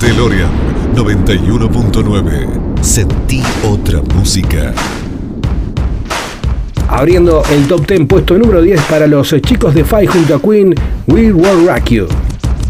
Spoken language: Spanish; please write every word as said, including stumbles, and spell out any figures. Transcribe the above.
DeLorean noventa y uno punto nueve. Sentí otra música. Abriendo el top diez, puesto número diez para los chicos de Five junto a Queen, We Will Rock You.